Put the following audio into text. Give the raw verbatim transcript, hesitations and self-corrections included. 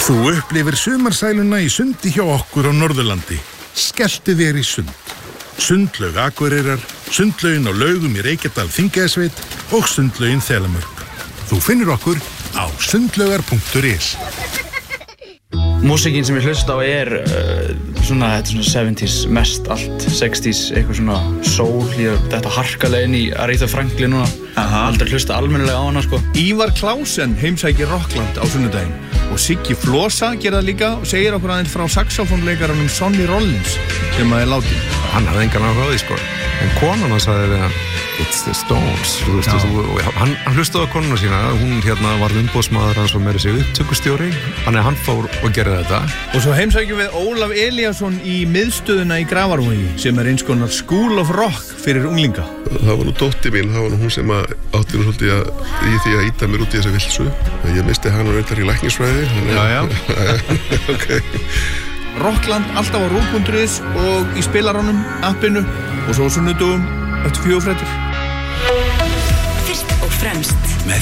Þú upplifir sumarsæluna í sundi hjá okkur á Norðurlandi. Skelltu þér í sund. Sundlaug Akureyrar, sundlaugin á Laugum í Reykjadal Þingeyjarsveit og sundlaugin Þelamörk. Þú finnur okkur á sundlaugar punktur is. Músíkin sem ég hlusta á er uh, svona, þetta er svona seventies, mest allt, sexties, eitthvað svona soul, ég, þetta harkalegin í Aretha Franklin núna. Aha. Aldrei hlusta almennilega á hana, sko. Ívar Klausen heimsækir Rockland á sunnudaginn og Siggi Flosa gerir það líka og segir okkur aðeins frá saxofónleikaranum Sonny Rollins sem að er látinn. Hann hafði engan áhuga á því, sko. En konan hann sagði við hann, it's the Stones, þú veist, þú, og hann, hann hlustaði á konuna sína, hún hérna var umboðsmaður hans og meiri sig upptökustjóri, þannig að hann fór og gerði þetta. Og svo heimsækjum við Ólaf Elíasson í miðstöðuna í Grafarvogi sem er eins konar School of Rock fyrir unglinga. Það var nú dóttir mín, það var nú hún sem að átti nú svolítið að, í því að íta mér út í þessa vilsu. Ég misti hann og reyndar í læknisfræði. Já, já. Okay. Rockland alltaf á rúv punktur is og í spilaranum, appinu og svo sunnudugum eftir fjögur fréttir. Fyrst og fremst